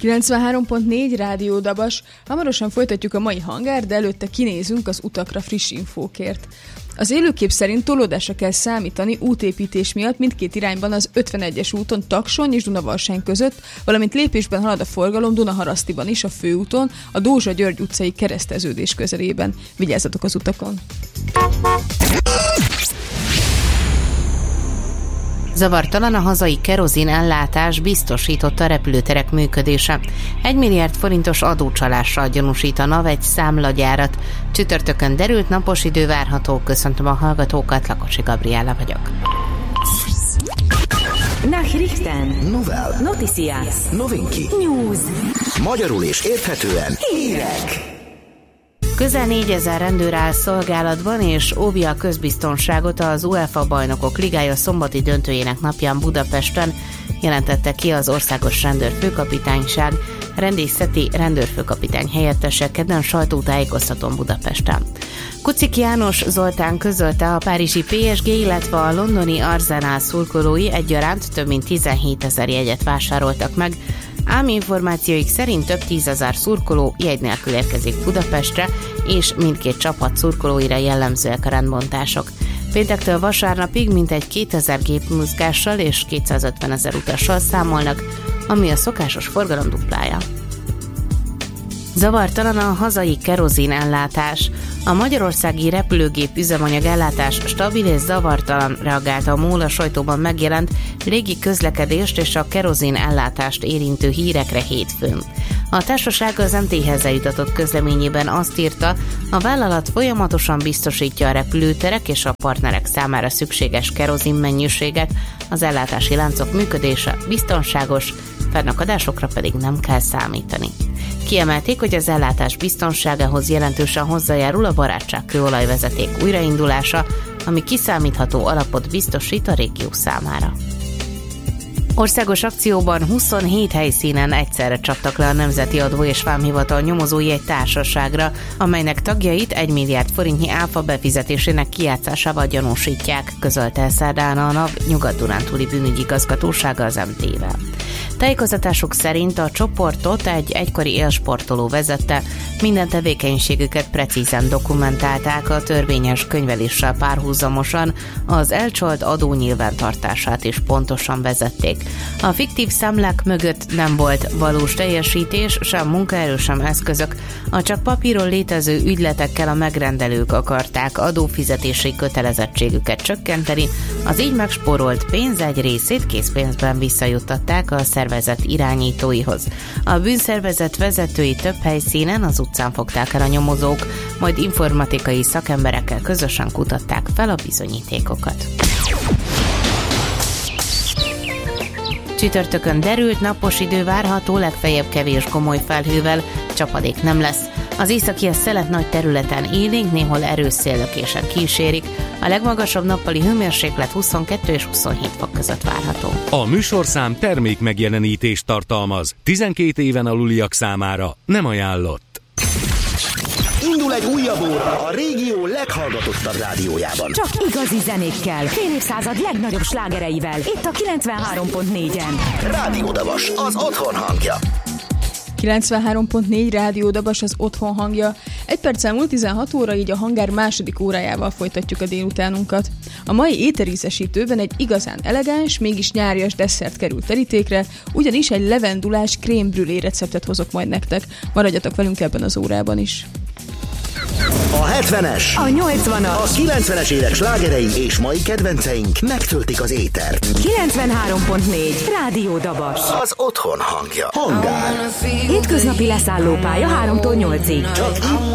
93.4 Rádió Dabas. Hamarosan folytatjuk a mai hangárt, de előtte kinézünk az utakra friss infókért. Az élőkép szerint tolódásra kell számítani útépítés miatt mindkét irányban az 51-es úton Taksony és Dunavarsány között, valamint lépésben halad a forgalom Dunaharasztiban is a főúton, a Dózsa-György utcai kereszteződés közelében. Vigyázzatok az utakon! Zavartalan a hazai kerozin ellátás, biztosította a repülőterek működése. 1 milliárd forintos adócsalással gyanúsít a NAV egy számlagyárat. Csütörtökön derült napos idő várható. Köszöntöm a hallgatókat, Lakosi Gabriella vagyok. Nachrichten. Novel. Noticias. Novinki. News. Magyarul és érthetően hírek. Közel 4000 rendőr áll szolgálatban és óvja a közbiztonságot az UEFA Bajnokok Ligája szombati döntőjének napján Budapesten, jelentette ki az Országos Rendőrfőkapitányság rendészeti rendőrfőkapitány helyettese kedden sajtótájékoztatón Budapesten. Kucik János Zoltán közölte, a párizsi PSG, illetve a londoni Arsenal szurkolói egyaránt több mint 17 000 jegyet vásároltak meg, ám információik szerint több 10 000 szurkoló jegy nélkül érkezik Budapestre, és mindkét csapat szurkolóira jellemzőek a rendbontások. Péntektől vasárnapig mintegy 2000 gépmozgással és 250 000 utassal számolnak, ami a szokásos forgalom duplája. Zavartalan a hazai kerozin ellátás. A magyarországi repülőgép üzemanyag ellátás stabil és zavartalan, reagálta a MOL a sajtóban megjelent légi közlekedést és a kerozin ellátást érintő hírekre hétfőn. A társaság az MT-hez eljutatott közleményében azt írta, a vállalat folyamatosan biztosítja a repülőterek és a partnerek számára szükséges kerozin mennyiséget, az ellátási láncok működése biztonságos, fennakadásokra pedig nem kell számítani. Kiemelték, hogy az ellátás biztonságához jelentősen hozzájárul a barátságkőolajvezeték újraindulása, ami kiszámítható alapot biztosít a régió számára. Országos akcióban 27 helyszínen egyszerre csaptak le a Nemzeti Adó és Vámhivatal nyomozói egy társaságra, amelynek tagjait 1 milliárd forintnyi áfa befizetésének kijátszásával gyanúsítják, közölte szerdán a NAV Nyugat-Dunántúli bűnügyigazgatósága az MT-vel. Tájékoztatások szerint a csoportot egy egykori élsportoló vezette, minden tevékenységüket precízen dokumentálták, a törvényes könyveléssel párhuzamosan az elcsolt adó nyilvántartását is pontosan vezették. A fiktív számlák mögött nem volt valós teljesítés, sem munkaerő, sem eszközök, a csak papíron létező ügyletekkel a megrendelők akarták adófizetési kötelezettségüket csökkenteni, az így megspórolt pénz egy részét készpénzben visszajuttatták a szervezet irányítóihoz. A bűnszervezet vezetői több helyszínen az utcán fogták el a nyomozók, majd informatikai szakemberekkel közösen kutatták fel a bizonyítékokat. Csütörtökön derült napos idő várható, legfeljebb kevés gomoly felhővel, csapadék nem lesz. Az északi szelet nagy területen élénk, néhol erős széllökések kísérik. A legmagasabb nappali hőmérséklet 22 és 27 fok között várható. A műsorszám termék megjelenítést tartalmaz. 12 éven aluliak számára nem ajánlott. Indul egy újabb óra a régió leghallgatottabb rádiójában. Csak igazi zenékkel, fél évszázad legnagyobb slágereivel. Itt a 93.4-en. Rádió Dabas, az otthon hangja. 93.4 Rádió Dabas, az otthon hangja. 1 perccel múlt 16 óra, így a hangár második órájával folytatjuk a délutánunkat. A mai éterízesítőben egy igazán elegáns, mégis nyárias desszert került terítékre, ugyanis egy levendulás crème brûlée receptet hozok majd nektek. Maradjatok velünk ebben az órában is. A 70-es, A 80-as, a 90-es évek slágerei és mai kedvenceink megtöltik az étert. 93.4 Rádió Dabas. Az otthon hangja. Hangár. Hétköznapi leszállópálya 3-tól 8-ig. Csak itt